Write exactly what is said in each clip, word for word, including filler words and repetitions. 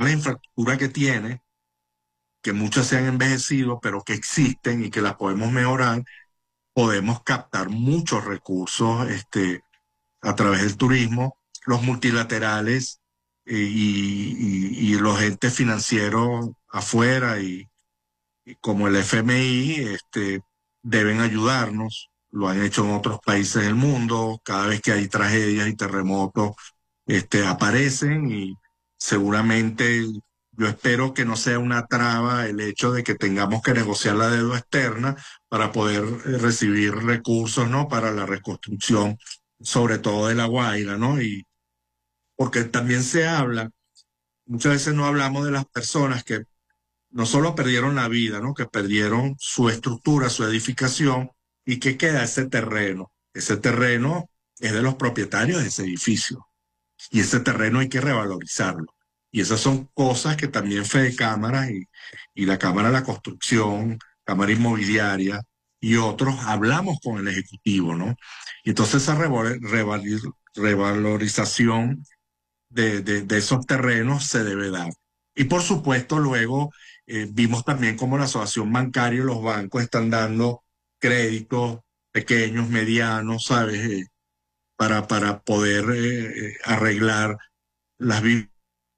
la infraestructura que tiene, que muchas se han envejecido, pero que existen y que las podemos mejorar, podemos captar muchos recursos este, a través del turismo. Los multilaterales eh, y, y, y los entes financieros afuera y, y como el F M I este, deben ayudarnos. Lo han hecho en otros países del mundo. Cada vez que hay tragedias y terremotos, este, aparecen y seguramente yo espero que no sea una traba el hecho de que tengamos que negociar la deuda externa para poder eh, recibir recursos, ¿no? Para la reconstrucción, sobre todo de La Guaira, ¿no? Y porque también se habla, muchas veces no hablamos de las personas que no solo perdieron la vida, ¿no? Que perdieron su estructura, su edificación, y que queda ese terreno. Ese terreno es de los propietarios de ese edificio. Y ese terreno hay que revalorizarlo. Y esas son cosas que también Fede Cámaras y, y la Cámara de la Construcción, Cámara Inmobiliaria y otros hablamos con el Ejecutivo, ¿no? Y entonces esa reval, reval, revalorización de, de, de esos terrenos se debe dar. Y por supuesto luego eh, vimos también cómo la asociación bancaria y los bancos están dando créditos pequeños, medianos, ¿sabes? Eh, para, para poder eh, arreglar las viviendas,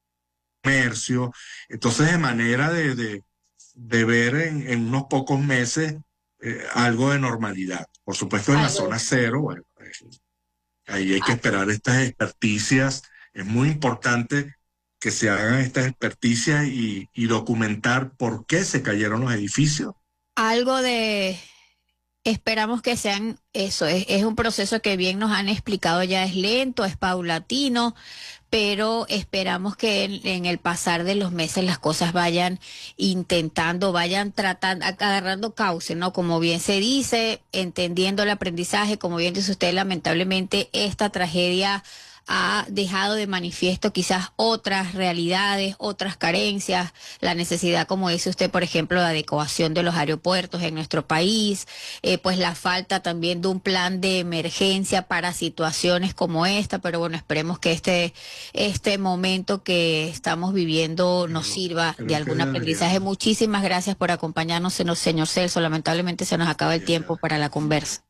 comercio. Entonces, de manera de, de, de ver en, en unos pocos meses eh, algo de normalidad. Por supuesto, en la zona cero, bueno, eh, ahí hay que esperar estas experticias. Es muy importante que se hagan estas experticias y, y documentar por qué se cayeron los edificios. Algo de... Esperamos que sean eso, es, es un proceso que bien nos han explicado ya, es lento, es paulatino, pero esperamos que en, en el pasar de los meses las cosas vayan intentando, vayan tratando, agarrando cauce, ¿no? Como bien se dice, entendiendo el aprendizaje, como bien dice usted, lamentablemente esta tragedia ha dejado de manifiesto quizás otras realidades, otras carencias, la necesidad, como dice usted, por ejemplo, de adecuación de los aeropuertos en nuestro país, eh, pues la falta también de un plan de emergencia para situaciones como esta, pero bueno, esperemos que este, este momento que estamos viviendo nos sirva de algún aprendizaje. Muchísimas gracias por acompañarnos, señor Celso, lamentablemente se nos acaba el tiempo para la conversa.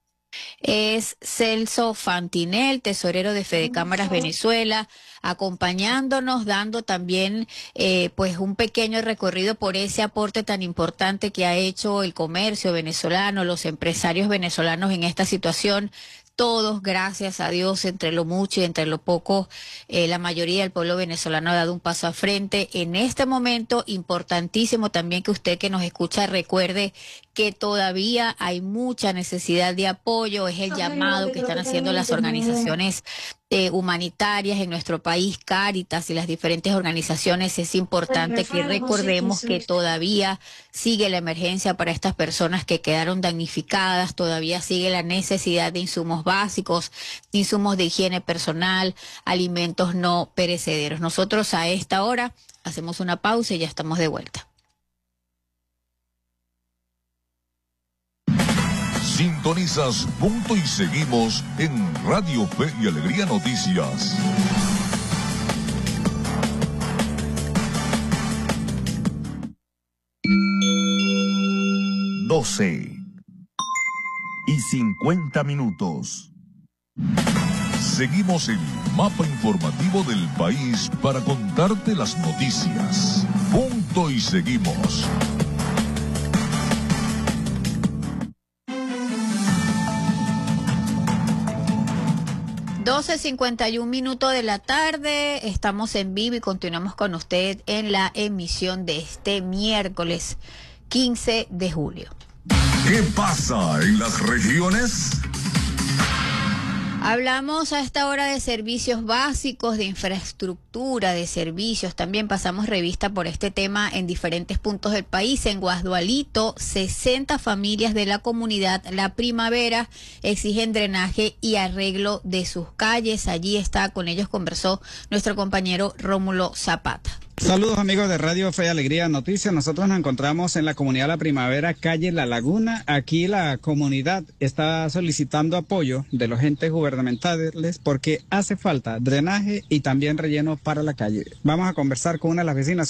Es Celso Fantinel, tesorero de Fede Cámaras Venezuela, acompañándonos, dando también eh, pues un pequeño recorrido por ese aporte tan importante que ha hecho el comercio venezolano, los empresarios venezolanos en esta situación. Todos, gracias a Dios, entre lo mucho y entre lo poco, eh, la mayoría del pueblo venezolano ha dado un paso al frente. En este momento, importantísimo también que usted que nos escucha recuerde que todavía hay mucha necesidad de apoyo, es el llamado que están haciendo las organizaciones eh, humanitarias en nuestro país, Cáritas y las diferentes organizaciones. Es importante que recordemos que todavía sigue la emergencia para estas personas que quedaron damnificadas, todavía sigue la necesidad de insumos básicos, insumos de higiene personal, alimentos no perecederos. Nosotros a esta hora hacemos una pausa y ya estamos de vuelta. Sintonizas Punto y Seguimos en Radio Fe y Alegría Noticias. doce y cincuenta minutos. Seguimos el mapa informativo del país para contarte las noticias. Punto y Seguimos. doce cincuenta y un minutos de la tarde, estamos en vivo y continuamos con usted en la emisión de este miércoles quince de julio. ¿Qué pasa en las regiones? Hablamos a esta hora de servicios básicos, de infraestructura, de servicios. También pasamos revista por este tema en diferentes puntos del país. En Guasdualito, sesenta familias de la comunidad La Primavera exigen drenaje y arreglo de sus calles. Allí está, con ellos conversó nuestro compañero Rómulo Zapata. Saludos amigos de Radio Fe y Alegría Noticias. Nosotros nos encontramos en la comunidad La Primavera, calle La Laguna. Aquí la comunidad está solicitando apoyo de los entes gubernamentales porque hace falta drenaje y también relleno para la calle. Vamos a conversar con una de las vecinas.